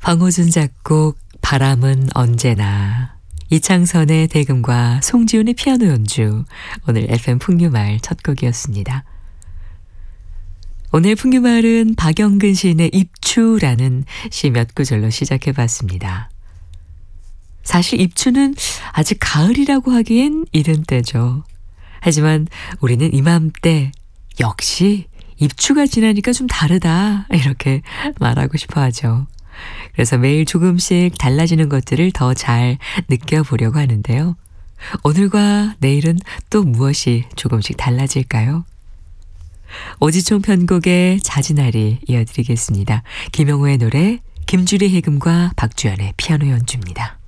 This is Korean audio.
황호준 작곡 바람은 언제나, 이창선의 대금과 송지훈의 피아노 연주, 오늘 FM 풍류마을 첫 곡이었습니다. 오늘 풍류마을은 박영근 시인의 입추라는 시 몇 구절로 시작해봤습니다. 사실 입추는 아직 가을이라고 하기엔 이른 때죠. 하지만 우리는 이맘때 역시 입추가 지나니까 좀 다르다, 이렇게 말하고 싶어 하죠. 그래서 매일 조금씩 달라지는 것들을 더 잘 느껴보려고 하는데요. 오늘과 내일은 또 무엇이 조금씩 달라질까요? 오지총 편곡의 자진아리 이어드리겠습니다. 김영호의 노래, 김주리 해금과 박주연의 피아노 연주입니다.